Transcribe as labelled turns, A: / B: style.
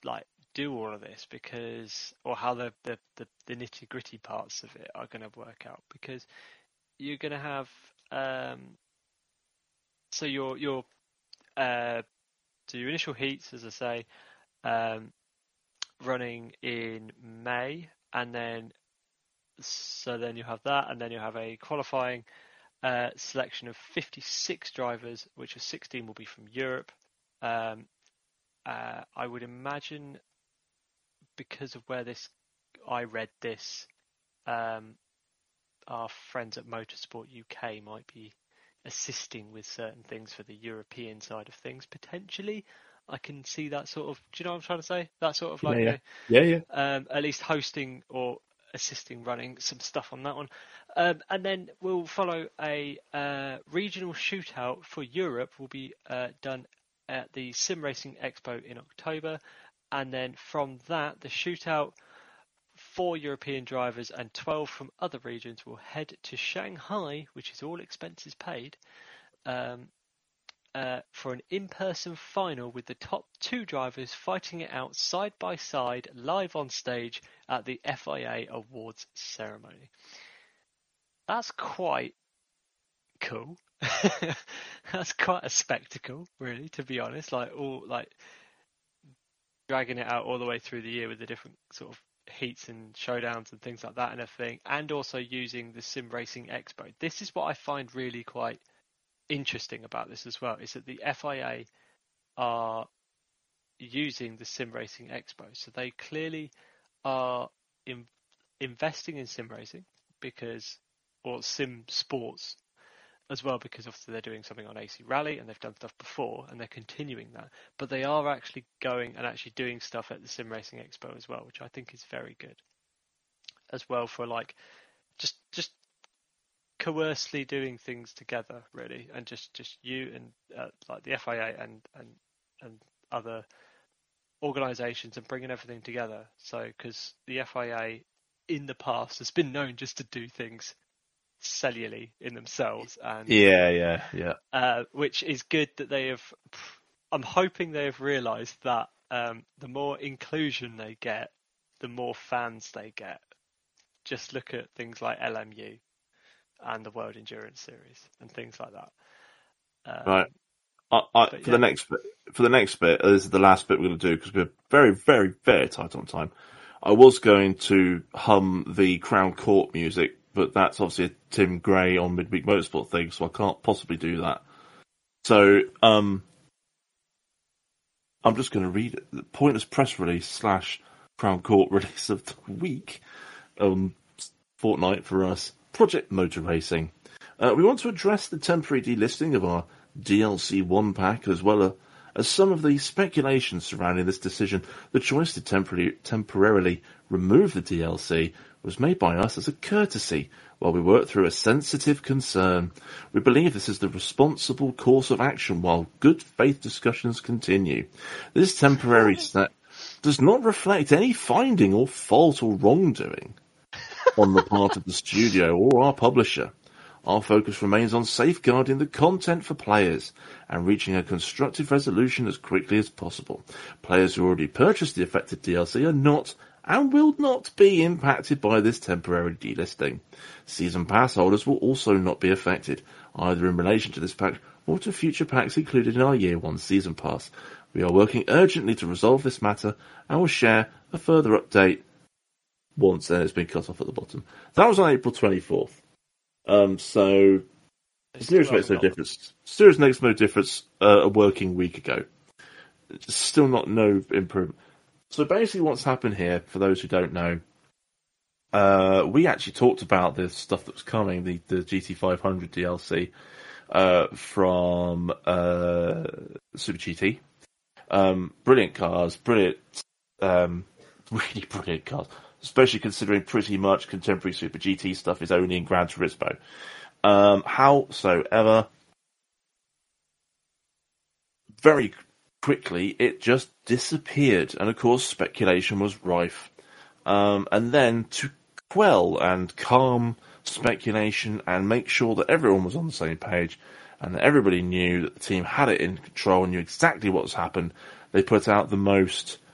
A: like do all of this, because, or how the nitty gritty parts of it are going to work out, because you're going to have so your initial heats, as I say, running in May, and then you have that, and then you have a qualifying selection of 56 drivers, which 16 will be from Europe. I would imagine, because of where I read this, our friends at Motorsport UK might be assisting with certain things for the European side of things, potentially. I can see that sort of, do you know what I'm trying to say? That sort of like,
B: yeah.
A: At least hosting or assisting running some stuff on that one. And then we'll follow a regional shootout for Europe, will be done at the Sim Racing Expo in October. And then from that, the shootout, 4 European drivers and 12 from other regions will head to Shanghai, which is all expenses paid, for an in-person final with the top 2 drivers fighting it out side by side live on stage at the FIA Awards ceremony. That's quite cool. That's quite a spectacle, really, to be honest. Like dragging it out all the way through the year with the different sort of heats and showdowns and things like that and everything, and also using the Sim Racing Expo. This is what I find really quite interesting about this as well, is that the FIA are using the Sim Racing Expo. So they clearly are investing in sim racing, or sim sports as well, because obviously they're doing something on AC Rally and they've done stuff before and they're continuing that, but they are actually going and actually doing stuff at the Sim Racing Expo as well, which I think is very good as well, for like just coercely doing things together, really, and just you and like the FIA and other organisations, and bringing everything together. So, because the FIA in the past has been known just to do things cellularly in themselves, and which is good that they have. I'm hoping they have realised that the more inclusion they get, the more fans they get. Just look at things like LMU and the World Endurance Series and things like that.
B: Right. For the next bit, this is the last bit we're going to do, because we're very, very, very tight on time. I was going to hum the Crown Court music, but that's obviously a Tim Gray on Midweek Motorsport thing, so I can't possibly do that. So I'm just going to read it. The Pointless press release / Crown Court release of the week, fortnight for us. Project Motor Racing. We want to address the temporary delisting of our DLC 1 pack, as well as some of the speculation surrounding this decision. The choice to temporarily remove the DLC was made by us as a courtesy while we work through a sensitive concern. We believe this is the responsible course of action while good faith discussions continue. This temporary step does not reflect any finding or fault or wrongdoing on the part of the studio or our publisher. Our focus remains on safeguarding the content for players and reaching a constructive resolution as quickly as possible. Players who already purchased the affected DLC are not and will not be impacted by this temporary delisting. Season Pass holders will also not be affected, either in relation to this pack or to future packs included in our Year 1 Season Pass. We are working urgently to resolve this matter and will share a further update once it's been cut off at the bottom. That was on April 24th. So Series makes no difference. Series makes no difference a working week ago. Still not no improvement. So basically what's happened here, for those who don't know, we actually talked about the stuff that was coming, the GT500 DLC from Super GT. Brilliant cars, really brilliant cars. Especially considering pretty much contemporary Super GT stuff is only in Gran Turismo. Howsoever, very quickly it just disappeared, and of course speculation was rife. And then to quell and calm speculation and make sure that everyone was on the same page and that everybody knew that the team had it in control and knew exactly what was happened, they put out the most